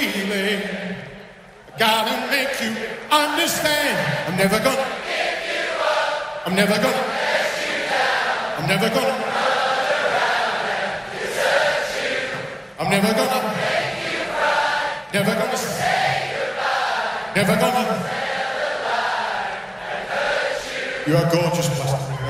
feeling. Gotta make you understand. I'm never gonna give you up. I'm never gonna let you down. I'm never gonna run around and desert you. I'm never gonna make you cry. Never gonna say goodbye. Never gonna tell a lie and hurt you. You're a gorgeous plastic.